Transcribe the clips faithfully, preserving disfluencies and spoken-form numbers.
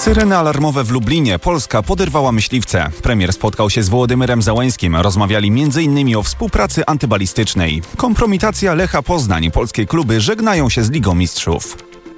Syreny alarmowe w Lublinie. Polska poderwała myśliwce. Premier spotkał się z Wołodymyrem Zełańskim. Rozmawiali między innymi o współpracy antybalistycznej. Kompromitacja Lecha Poznań. Polskie kluby żegnają się z Ligą Mistrzów.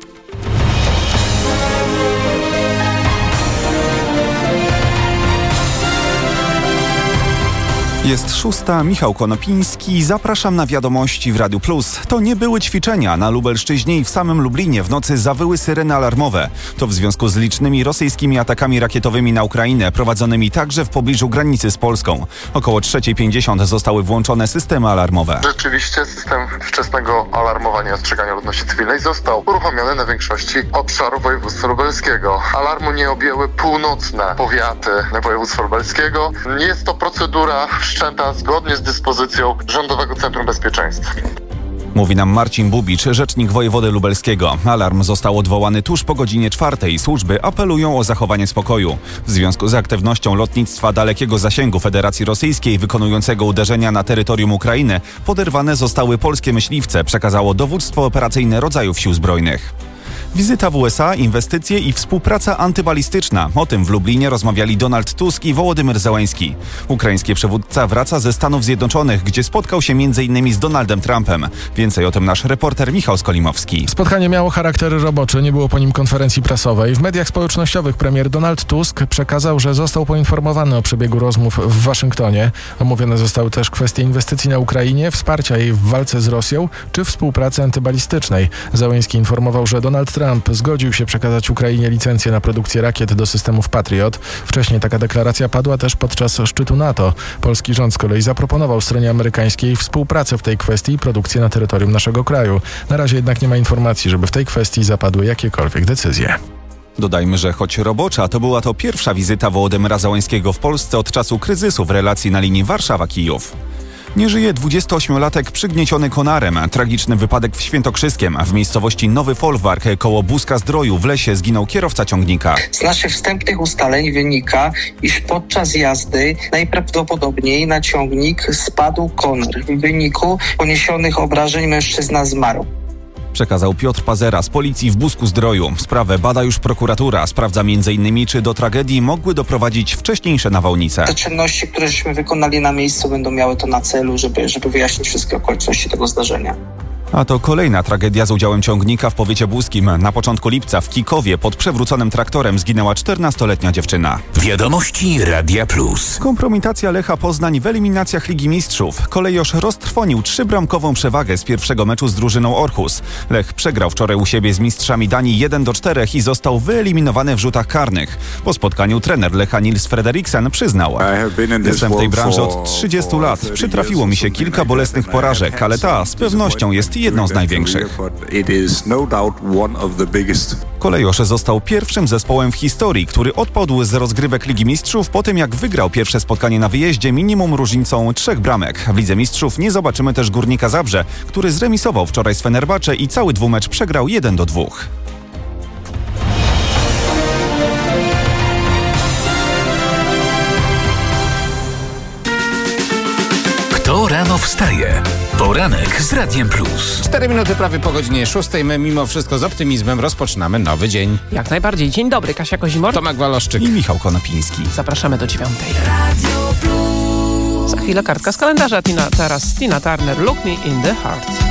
Jest szósta, Michał Konopiński. Zapraszam na wiadomości w Radiu Plus. To nie były ćwiczenia. Na Lubelszczyźnie i w samym Lublinie w nocy zawyły syreny alarmowe. To w związku z licznymi rosyjskimi atakami rakietowymi na Ukrainę, prowadzonymi także w pobliżu granicy z Polską. Około trzecia pięćdziesiąt zostały włączone systemy alarmowe. Rzeczywiście system wczesnego alarmowania i ostrzegania ludności cywilnej został uruchomiony na większości obszarów województwa lubelskiego. Alarmu nie objęły północne powiaty województwa lubelskiego. Jest to procedura wszczęta zgodnie z dyspozycją Rządowego Centrum Bezpieczeństwa. Mówi nam Marcin Bubicz, rzecznik wojewody lubelskiego. Alarm został odwołany tuż po godzinie czwartej. Służby apelują o zachowanie spokoju. W związku z aktywnością lotnictwa dalekiego zasięgu Federacji Rosyjskiej wykonującego uderzenia na terytorium Ukrainy, poderwane zostały polskie myśliwce, przekazało dowództwo operacyjne rodzajów sił zbrojnych. Wizyta w U S A, inwestycje i współpraca antybalistyczna. O tym w Lublinie rozmawiali Donald Tusk i Wołodymyr Zełański. Ukraiński przywódca wraca ze Stanów Zjednoczonych, gdzie spotkał się między innymi z Donaldem Trumpem. Więcej o tym nasz reporter Michał Skolimowski. Spotkanie miało charakter roboczy, nie było po nim konferencji prasowej. W mediach społecznościowych premier Donald Tusk przekazał, że został poinformowany o przebiegu rozmów w Waszyngtonie. Omówione zostały też kwestie inwestycji na Ukrainie, wsparcia jej w walce z Rosją czy współpracy antybalistycznej. Zełański informował, że Donald Trump zgodził się przekazać Ukrainie licencję na produkcję rakiet do systemów Patriot. Wcześniej taka deklaracja padła też podczas szczytu NATO. Polski rząd z kolei zaproponował stronie amerykańskiej współpracę w tej kwestii i produkcję na terytorium naszego kraju. Na razie jednak nie ma informacji, żeby w tej kwestii zapadły jakiekolwiek decyzje. Dodajmy, że choć robocza, to była to pierwsza wizyta Wołodymyra Zełańskiego w Polsce od czasu kryzysu w relacji na linii Warszawa-Kijów. Nie żyje dwudziestoośmiolatek przygnieciony konarem. Tragiczny wypadek w Świętokrzyskiem. W miejscowości Nowy Folwark koło Buska-Zdroju w lesie zginął kierowca ciągnika. Z naszych wstępnych ustaleń wynika, iż podczas jazdy najprawdopodobniej na ciągnik spadł konar. W wyniku poniesionych obrażeń mężczyzna zmarł. Przekazał Piotr Pazera z policji w Busku-Zdroju. Sprawę bada już prokuratura. Sprawdza między innymi, czy do tragedii mogły doprowadzić wcześniejsze nawałnice. Te czynności, które żeśmy wykonali na miejscu, będą miały to na celu, żeby, żeby wyjaśnić wszystkie okoliczności tego zdarzenia. A to kolejna tragedia z udziałem ciągnika w powiecie buskim. Na początku lipca w Kikowie pod przewróconym traktorem zginęła czternastoletnia dziewczyna. Wiadomości Radia Plus. Kompromitacja Lecha Poznań w eliminacjach Ligi Mistrzów. Kolejosz roztrwonił trzybramkową przewagę z pierwszego meczu z drużyną Orhus. Lech przegrał wczoraj u siebie z mistrzami Danii jeden do czterech i został wyeliminowany w rzutach karnych. Po spotkaniu trener Lecha Nils Frederiksen przyznał: jestem w tej branży od trzydziestu lat. Przytrafiło mi się kilka bolesnych porażek, ale ta z pewnością jest jedną z największych. Kolejosz został pierwszym zespołem w historii, który odpadł z rozgrywek Ligi Mistrzów po tym, jak wygrał pierwsze spotkanie na wyjeździe minimum różnicą trzech bramek. W Lidze Mistrzów nie zobaczymy też Górnika Zabrze, który zremisował wczoraj z Fenerbahce i cały dwumecz przegrał jeden do dwóch. Kto rano wstaje? Poranek z Radiem Plus. Cztery minuty prawie po godzinie szóstej. My mimo wszystko z optymizmem rozpoczynamy nowy dzień. Jak najbardziej. Dzień dobry, Kasia Kozimor, Tomek Waloszczyk i Michał Konopiński. Zapraszamy do dziewiątej. Za chwilę kartka z kalendarza. Tina, teraz Tina Turner, Look Me in the Heart.